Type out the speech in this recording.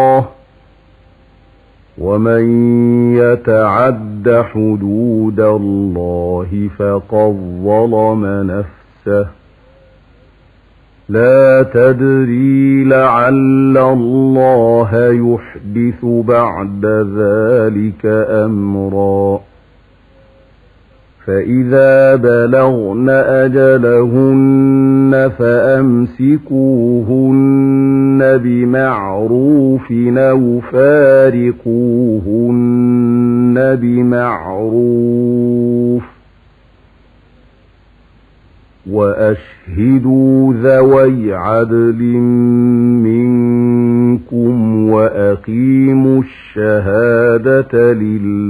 ومن يتعد حدود الله فقد ظلم نفسه لا تدري لعل الله يحدث بعد ذلك أمرا فإذا بلغن أجلهن فأمسكوهن بمعروف أو فارقوهن بمعروف وأشهدوا ذوي عدل منكم وأقيموا الشهادة لله